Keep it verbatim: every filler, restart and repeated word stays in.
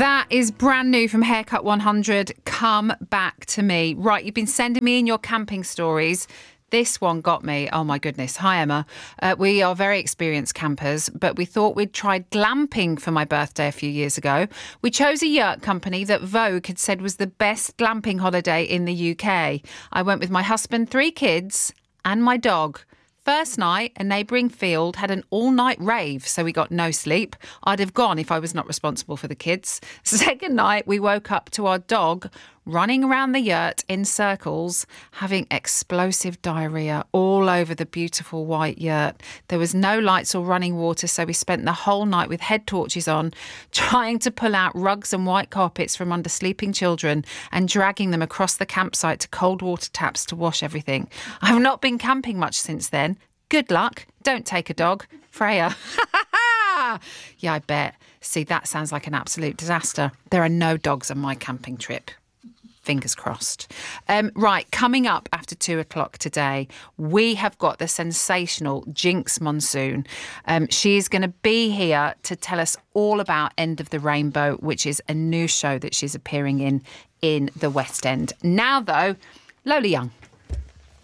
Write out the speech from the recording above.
That is brand new from Haircut one hundred. Come Back to Me. Right, you've been sending me in your camping stories. This one got me. Oh, my goodness. Hi, Emma. Uh, we are very experienced campers, but we thought we'd try glamping for my birthday a few years ago. We chose a yurt company that Vogue had said was the best glamping holiday in the U K. I went with my husband, three kids, and my dog. First night, a neighbouring field had an all-night rave, so we got no sleep. I'd have gone if I was not responsible for the kids. Second night, we woke up to our dog running around the yurt in circles, having explosive diarrhoea all over the beautiful white yurt. There was no lights or running water, so we spent the whole night with head torches on, trying to pull out rugs and white carpets from under sleeping children and dragging them across the campsite to cold water taps to wash everything. I have not been camping much since then. Good luck. Don't take a dog. Freya. Yeah, I bet. See, that sounds like an absolute disaster. There are no dogs on my camping trip. Fingers crossed. Um, right, coming up after two o'clock today, we have got the sensational Jinx Monsoon. Um, she is going to be here to tell us all about End of the Rainbow, which is a new show that she's appearing in in the West End. Now, though, Lola Young.